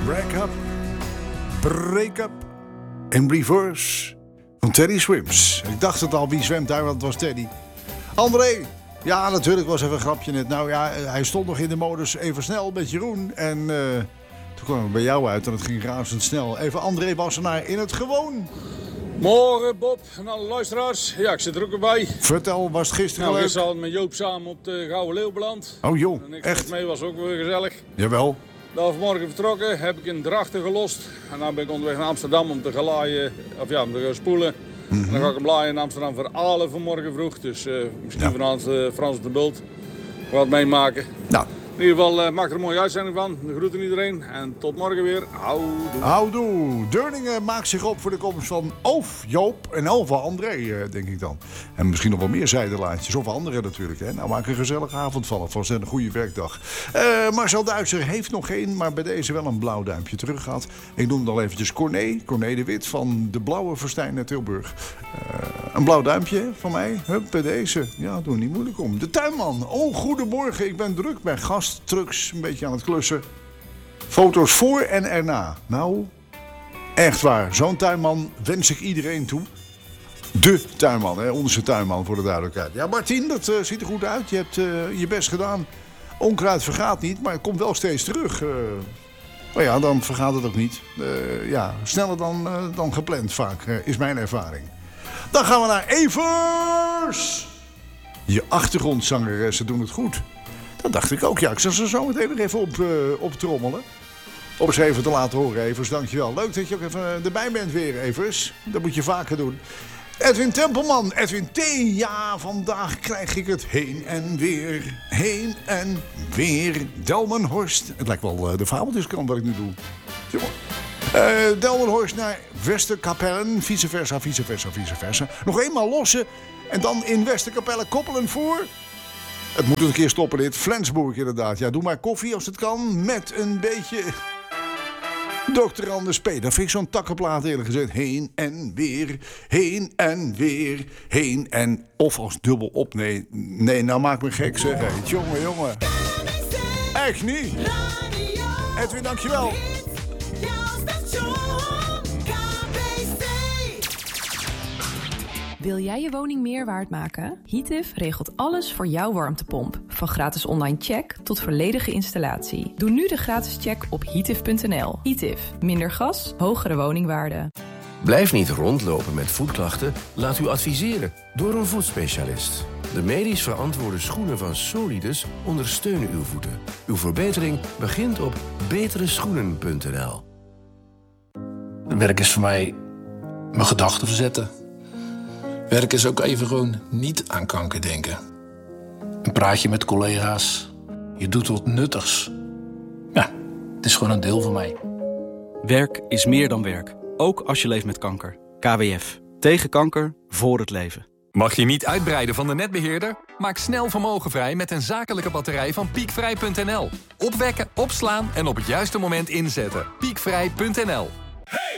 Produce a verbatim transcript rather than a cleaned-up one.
Break Up, Break Up in Reverse van Teddy Swims. Ik dacht het al, wie zwemt daar, want het was Teddy. André, ja natuurlijk was even een grapje net. Nou ja, hij stond nog in de modus even snel met Jeroen. En uh, toen kwam ik bij jou uit en het ging razendsnel. Even André Wassenaar in het gewoon. Morgen Bob en alle luisteraars. Ja, ik zit er ook weer bij. Vertel, was het gisteren nou, leuk? gisteren hadden we met Joop samen op de Gouden Leeuw beland. Oh joh, en ik echt? mee was ook weer gezellig. Jawel. Daar vanmorgen vertrokken, heb ik in Drachten gelost. En dan ben ik onderweg naar Amsterdam om te gaan laaien, of ja, om te gaan spoelen. Mm-hmm. En dan ga ik hem laaien in Amsterdam voor Alen vanmorgen vroeg. Dus uh, misschien ja. vanavond uh, Frans de Bult wat meemaken. Nou. In ieder geval uh, maak er een mooie uitzending van. De groeten iedereen. En tot morgen weer. Houdoe. Houdoe. Deurningen maakt zich op voor de komst van of Joop en of André, uh, denk ik dan. En misschien nog wel meer zijdelaantjes. Of anderen natuurlijk. Hè. Nou, maak een gezellige avond van. Of een goede werkdag. Uh, Marcel Duitser heeft nog geen, maar bij deze wel een blauw duimpje terug gehad. Ik noem al eventjes Corné. Corné de Wit van de Blauwe Verstijn uit Tilburg. Uh, een blauw duimpje van mij. Hup, bij deze. Ja, doe niet moeilijk om. De tuinman. Oh, goedemorgen. Ik ben druk bij gast. Trucks, een beetje aan het klussen. Foto's voor en erna. Nou, echt waar. Zo'n tuinman wens ik iedereen toe. De tuinman, hè? Onze tuinman voor de duidelijkheid. Ja, Martien, dat uh, ziet er goed uit. Je hebt uh, je best gedaan. Onkruid vergaat niet, maar het komt wel steeds terug. Uh, maar ja, dan vergaat het ook niet. Uh, ja, sneller dan, uh, dan gepland vaak, uh, is mijn ervaring. Dan gaan we naar Evers. Je achtergrondzangeressen doen het goed. Dat dacht ik ook, ja. Ik zal ze zo meteen nog even op, uh, optrommelen. Om eens even te laten horen, Evers. Dankjewel. Leuk dat je ook even erbij bent weer, Evers. Dat moet je vaker doen. Edwin Tempelman. Edwin T. Ja, vandaag krijg ik het heen en weer. Heen en weer. Delmenhorst. Het lijkt wel uh, de fabeltjeskrant wat ik nu doe. Uh, Delmenhorst naar Westerkapellen. Vice versa, vice versa, vice versa. Nog eenmaal lossen. En dan in Westerkapelle koppelen voor... Het moet een keer stoppen dit. Flensburg inderdaad. Ja, doe maar koffie als het kan. Met een beetje... dokter Anders P. Dat vind ik zo'n takkenplaat eerlijk gezegd. Heen en weer. Heen en weer. Heen en... Of als dubbel op. Nee, nee nou maak me gek zeg. Hey, jongen, jongen. Echt niet. Edwin, dankjewel. Wil jij je woning meer waard maken? Heatif regelt alles voor jouw warmtepomp. Van gratis online check tot volledige installatie. Doe nu de gratis check op heatif punt n l. Heatif. Minder gas, hogere woningwaarde. Blijf niet rondlopen met voetklachten. Laat u adviseren door een voetspecialist. De medisch verantwoorde schoenen van Solidus ondersteunen uw voeten. Uw verbetering begint op betere schoenen punt n l. Werk is voor mij mijn gedachten verzetten. Werk is ook even gewoon niet aan kanker denken. Een praatje met collega's. Je doet wat nuttigs. Ja, het is gewoon een deel van mij. Werk is meer dan werk. Ook als je leeft met kanker. K W F. Tegen kanker, voor het leven. Mag je niet uitbreiden van de netbeheerder? Maak snel vermogen vrij met een zakelijke batterij van piekvrij punt n l. Opwekken, opslaan en op het juiste moment inzetten. piekvrij punt n l.